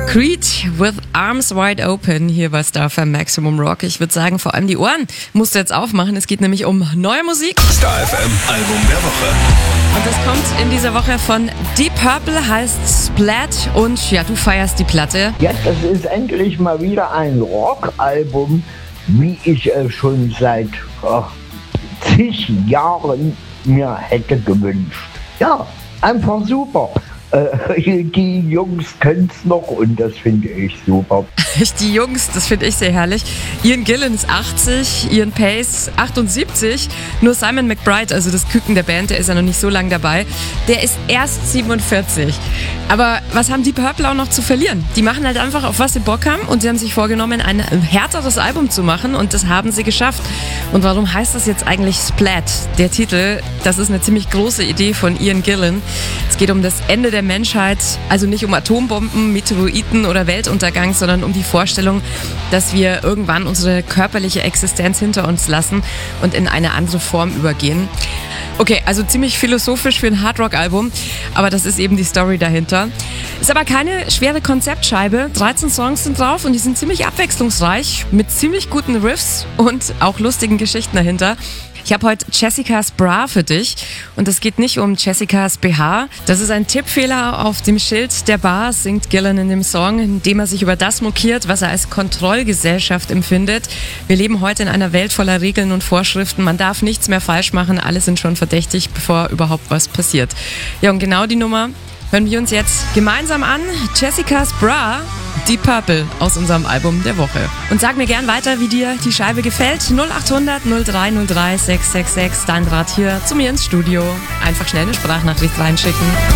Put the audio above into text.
Creed with Arms Wide Open hier bei Star FM Maximum Rock. Ich würde sagen, vor allem die Ohren musst du jetzt aufmachen. Es geht nämlich um neue Musik. Star FM Album der Woche. Und das kommt in dieser Woche von Deep Purple, heißt Splat. Und ja, du feierst die Platte. Ja, das ist endlich mal wieder ein Rockalbum, wie ich es schon seit zig Jahren mir hätte gewünscht. Ja, einfach super. Die Jungs können es noch und das finde ich super. Die Jungs, das finde ich sehr herrlich. Ian Gillan ist 80, Ian Pace 78. Nur Simon McBride, also das Küken der Band, der ist ja noch nicht so lange dabei. Der ist erst 47. Aber was haben die Purple auch noch zu verlieren? Die machen halt einfach, auf was sie Bock haben, und sie haben sich vorgenommen, ein härteres Album zu machen, und das haben sie geschafft. Und warum heißt das jetzt eigentlich Splat? Der Titel, das ist eine ziemlich große Idee von Ian Gillan. Es geht um das Ende der Menschheit, also nicht um Atombomben, Meteoriten oder Weltuntergang, sondern um die Vorstellung, dass wir irgendwann unsere körperliche Existenz hinter uns lassen und in eine andere Form übergehen. Okay, also ziemlich philosophisch für ein Hardrock-Album, aber das ist eben die Story dahinter. Ist aber keine schwere Konzeptscheibe. 13 Songs sind drauf und die sind ziemlich abwechslungsreich, mit ziemlich guten Riffs und auch lustigen Geschichten dahinter. Ich habe heute Jessicas Bra für dich, und es geht nicht um Jessicas BH. Das ist ein Tippfehler auf dem Schild der Bar, singt Gillan in dem Song, in dem er sich über das mokiert, was er als Kontrollgesellschaft empfindet. Wir leben heute in einer Welt voller Regeln und Vorschriften. Man darf nichts mehr falsch machen, alle sind schon verdächtig, bevor überhaupt was passiert. Ja, und genau die Nummer hören wir uns jetzt gemeinsam an. Jessicas Bra, Deep Purple aus unserem Album der Woche. Und sag mir gern weiter, wie dir die Scheibe gefällt. 0800 0303 666, dein Draht hier zu mir ins Studio. Einfach schnell eine Sprachnachricht reinschicken.